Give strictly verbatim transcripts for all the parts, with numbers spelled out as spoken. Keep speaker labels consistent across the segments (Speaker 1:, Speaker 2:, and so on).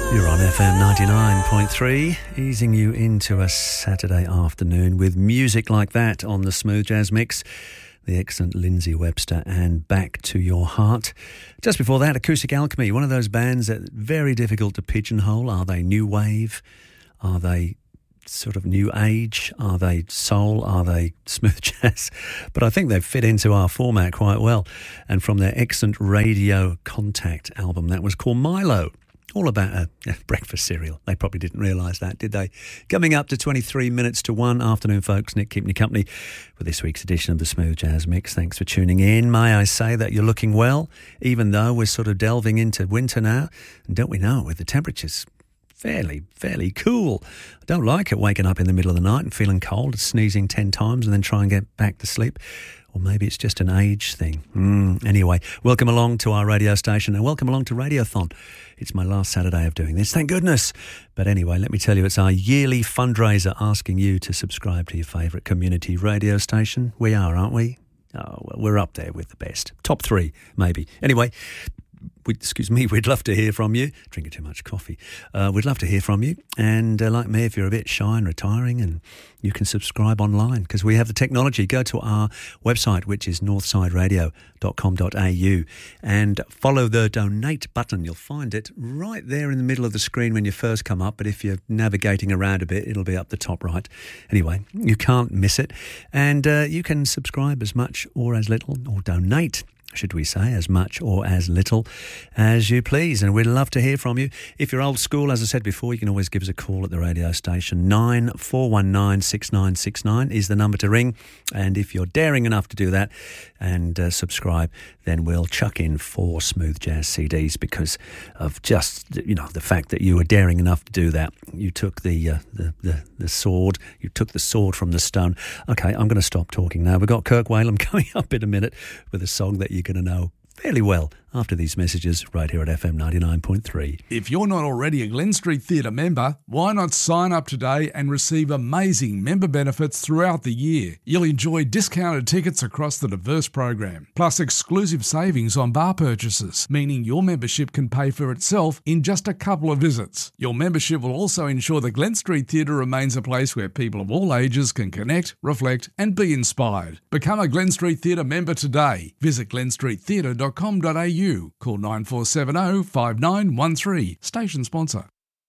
Speaker 1: You're on F M ninety-nine point three, easing you into a Saturday afternoon with music like that on the Smooth Jazz Mix. The excellent Lindsay Webster and Back to Your Heart. Just before that, Acoustic Alchemy, one of those bands that very difficult to pigeonhole. Are they new wave? Are they sort of new age? Are they soul? Are they smooth jazz? But I think they've fit into our format quite well. And from their excellent Radio Contact album, that was called Milo. All about a, a breakfast cereal. They probably didn't realise that, did they? Coming up to twenty-three minutes to one. Afternoon, folks. Nick keeping you company with this week's edition of the Smooth Jazz Mix. Thanks for tuning in. May I say that you're looking well, even though we're sort of delving into winter now. And don't we know, with the temperatures fairly, fairly cool. I don't like it waking up in the middle of the night and feeling cold, sneezing ten times and then try and get back to sleep. Or maybe it's just an age thing. Mm, anyway, welcome along to our radio station and welcome along to Radiothon. It's my last Saturday of doing this, thank goodness. But anyway, let me tell you, it's our yearly fundraiser asking you to subscribe to your favourite community radio station. We are, aren't we? Oh, well, we're up there with the best. Top three, maybe. Anyway, we, excuse me, we'd love to hear from you. Drinking too much coffee. Uh, we'd love to hear from you. And uh, like me, if you're a bit shy and retiring, and you can subscribe online because we have the technology. Go to our website, which is northside radio dot com dot a u, and follow the donate button. You'll find it right there in the middle of the screen when you first come up. But if you're navigating around a bit, it'll be up the top right. Anyway, you can't miss it. And uh, you can subscribe as much or as little, or donate, should we say, as much or as little as you please. And we'd love to hear from you. If you're old school, as I said before, you can always give us a call at the radio station. nine four one nine six nine six nine is the number to ring. And if you're daring enough to do that and uh, subscribe, then we'll chuck in four Smooth Jazz C Ds because of just, you know, the fact that you were daring enough to do that. You took the, uh, the, the, the sword, you took the sword from the stone. Okay, I'm going to stop talking now. We've got Kirk Whalum coming up in a minute with a song that you You're going to know fairly well after these messages right here at F M ninety-nine point three.
Speaker 2: If you're not already a Glen Street Theatre member, why not sign up today and receive amazing member benefits throughout the year? You'll enjoy discounted tickets across the diverse program, plus exclusive savings on bar purchases, meaning your membership can pay for itself in just a couple of visits. Your membership will also ensure the Glen Street Theatre remains a place where people of all ages can connect, reflect and be inspired. Become a Glen Street Theatre member today. Visit glen street theatre dot com dot a u. Call nine four seven zero five nine one three. Station sponsor.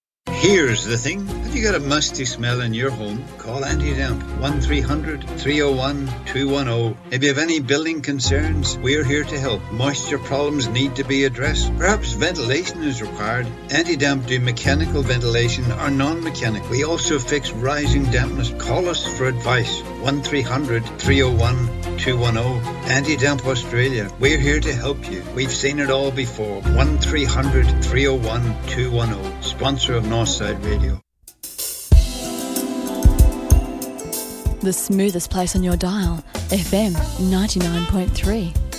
Speaker 3: Here's the thing. Have you got a musty smell in your home? Call Anti-Damp. one three hundred three oh one two one oh. If you have any building concerns, we're here to help. Moisture problems need to be addressed. Perhaps ventilation is required. Anti-Damp do mechanical ventilation or non-mechanical. We also fix rising dampness. Call us for advice. one three hundred three oh one two one oh. Anti-Damp Australia. We're here to help you. We've seen it all before. one three hundred three oh one two one oh. Sponsor of Northside Radio.
Speaker 4: The smoothest place on your dial, F M ninety-nine point three.